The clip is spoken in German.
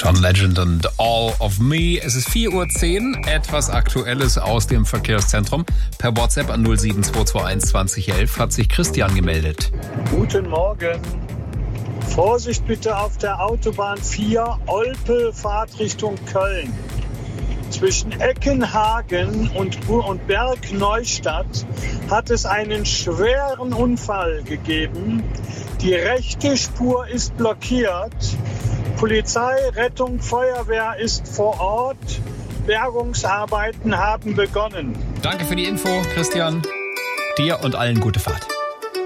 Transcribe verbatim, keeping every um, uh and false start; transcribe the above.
John Legend und All of Me. Es ist vier Uhr zehn, etwas Aktuelles aus dem Verkehrszentrum. Per WhatsApp an null sieben zwei zwei eins zwanzig elf hat sich Christian gemeldet. Guten Morgen. Vorsicht bitte auf der Autobahn vier, Olpe, Fahrtrichtung Köln. Zwischen Eckenhagen und, und Bergneustadt hat es einen schweren Unfall gegeben. Die rechte Spur ist blockiert. Polizei, Rettung, Feuerwehr ist vor Ort. Bergungsarbeiten haben begonnen. Danke für die Info, Christian. Dir und allen gute Fahrt.